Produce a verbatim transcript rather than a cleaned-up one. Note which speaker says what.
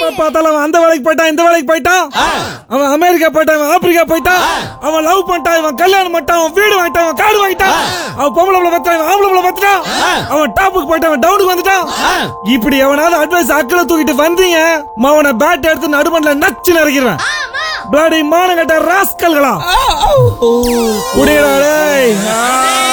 Speaker 1: பார்த்தாலும் அந்த வேலைக்கு போயிட்டான் இந்த வேலைக்கு போயிட்டான். அவன் அமெரிக்கா போயிட்டான், அவன் ஆப்பிரிக்கா போயிட்டான். அவன் லவ் பண்ணிட்டான், அவன் கல்யாணம் பண்ணிட்டான், அவன் வீடு வாங்கிட்டான், அவன் காடு வாங்கிட்டான். அவன் பொம்பளை பத்தான், அவன் ஆம்பளை பத்தான். அவன் டாப்புக்கு போயிட்டான், அவன் டவுனுக்கு வந்துட்டான். இப்படி எவனாவது அட்வைஸ் அக்கறை தூக்கிட்டு வந்தீங்க, அவனை பேட் எடுத்து நடுமண்ல நச்சு நறுக்கிறேன். பிளாடி மானங்கட்ட ராஸ்கல்களா குடிக்கிறாளே.